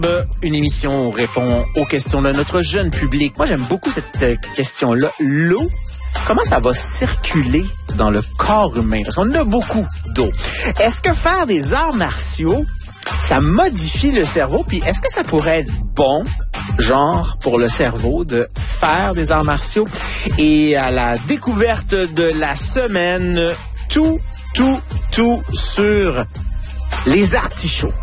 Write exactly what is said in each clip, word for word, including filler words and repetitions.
Une émission où on répond aux questions de notre jeune public. Moi, j'aime beaucoup cette euh, question-là. L'eau, comment ça va circuler dans le corps humain? Parce qu'on a beaucoup d'eau. Est-ce que faire des arts martiaux, ça modifie le cerveau? Puis est-ce que ça pourrait être bon, genre, pour le cerveau de faire des arts martiaux? Et à la découverte de la semaine, tout, tout, tout sur les artichauts.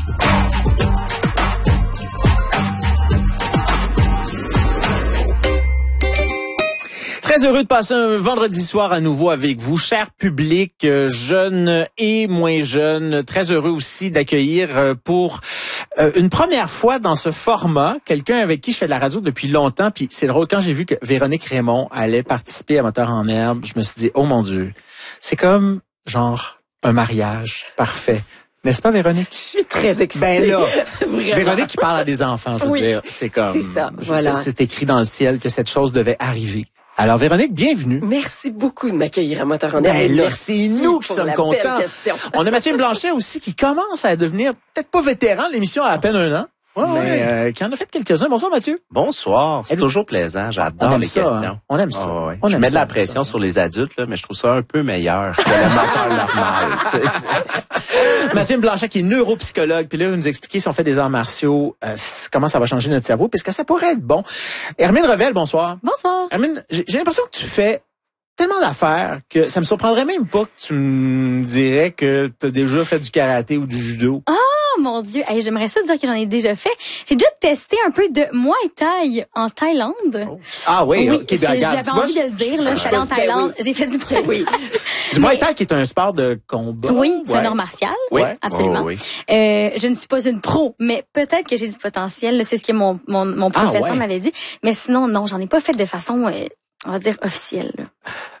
Très heureux de passer un vendredi soir à nouveau avec vous, cher public, euh, jeunes et moins jeunes. Très heureux aussi d'accueillir euh, pour euh, une première fois dans ce format quelqu'un avec qui je fais de la radio depuis longtemps. Puis c'est drôle, quand j'ai vu que Véronique Raymond allait participer à Moteur en herbe, je me suis dit, oh mon Dieu, c'est comme genre un mariage parfait. N'est-ce pas, Véronique? Je suis très excitée. Ben là, Véronique qui parle à des enfants, je veux oui, dire, c'est comme... C'est ça, voilà. Dire, c'est écrit dans le ciel que cette chose devait arriver. Alors, Véronique, bienvenue. Merci beaucoup de m'accueillir à Moteur en herbe. Ben là, c'est nous qui sommes contents. On a Mathieu Blanchet aussi qui commence à devenir, peut-être pas vétéran, l'émission a à peine un an. Ouais, mais ouais. Euh, qui en a fait quelques-uns. Bonsoir, Mathieu. Bonsoir. C'est toujours plaisant. J'adore les ça, questions. Hein. On aime ça. Oh, ouais. On je aime mets ça, de la pression ça. sur les adultes, là, mais je trouve ça un peu meilleur que le moteur normal. Mathieu Blanchet qui est neuropsychologue, puis là, vous nous expliquer si on fait des arts martiaux, euh, comment ça va changer notre cerveau, puisque ça pourrait être bon. Hermine Revel, bonsoir. Bonsoir. Hermine, j'ai, j'ai l'impression que tu fais tellement d'affaires que ça me surprendrait même pas que tu me dirais que tu as déjà fait du karaté ou du judo. Ah! Oh mon Dieu, hey, j'aimerais ça dire que j'en ai déjà fait. J'ai déjà testé un peu de Muay Thai en Thaïlande. Oh. Ah oui, oui ok, ben, j'avais regarde, envie de le dire. Là, je suis allée en Thaïlande, j'ai fait du Muay oui. Du Muay Thai qui est un sport de combat. Oui, c'est ouais. un art martial. Oui, absolument. Oh, oui. Euh, je ne suis pas une pro, mais peut-être que j'ai du potentiel. Là, c'est ce que mon mon, mon professeur ah, ouais. m'avait dit. Mais sinon, non, j'en ai pas fait de façon, euh, on va dire, officielle. Là.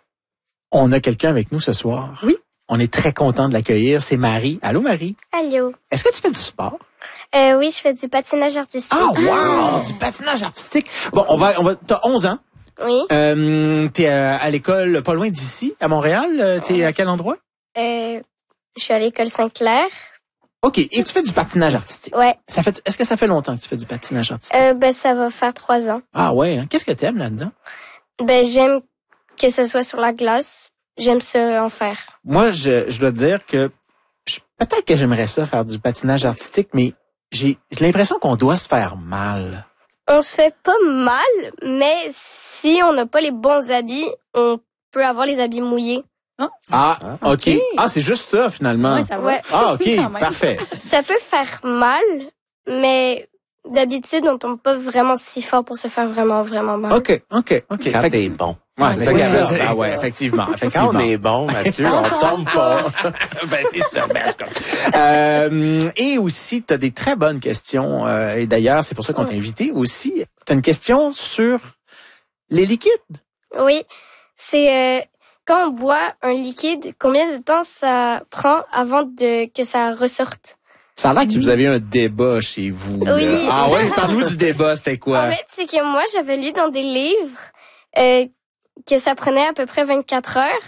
On a quelqu'un avec nous ce soir. Oui. On est très content de l'accueillir. C'est Marie. Allô, Marie? Allô. Est-ce que tu fais du sport? Euh, oui, je fais du patinage artistique. Ah, wow! Du patinage artistique. Bon, on va, on va, t'as onze ans. Oui. Euh, t'es à, à l'école pas loin d'ici, à Montréal. T'es à quel endroit? Euh, je suis à l'école Saint-Clair. OK. Et tu fais du patinage artistique? Ouais. Ça fait, est-ce que ça fait longtemps que tu fais du patinage artistique? Euh, ben, ça va faire trois ans. Ah ouais, hein? Qu'est-ce que t'aimes là-dedans? Ben, j'aime que ce soit sur la glace. J'aime ça en faire. Moi, je, je dois te dire que je, peut-être que j'aimerais ça faire du patinage artistique, mais j'ai, j'ai l'impression qu'on doit se faire mal. On se fait pas mal, mais si on n'a pas les bons habits, on peut avoir les habits mouillés. Oh. Ah, OK. OK. Ah, c'est juste ça, finalement. Ouais, ça va. Ouais. Ah, OK, Quand même. parfait. Ça peut faire mal, mais d'habitude, on tombe pas vraiment si fort pour se faire vraiment, vraiment mal. OK, OK, OK. Quand Fait que- t'es bon. Ouais, c'est c'est ça ça. qu'elle veut dire. Ah ouais, effectivement, Quand effectivement. on est bon, Mathieu, on tombe pas. ben c'est ça. Ben, en tout cas. euh, et aussi, tu as des très bonnes questions. Euh, et d'ailleurs, c'est pour ça qu'on t'a invité aussi. Tu as une question sur les liquides. Oui. C'est, euh, quand on boit un liquide, combien de temps ça prend avant de, que ça ressorte? Ça a l'air que vous avez un débat chez vous. là. Oui. Ah ouais, parle-nous du débat, c'était quoi? En fait, c'est que moi, j'avais lu dans des livres euh, que ça prenait à peu près vingt-quatre heures.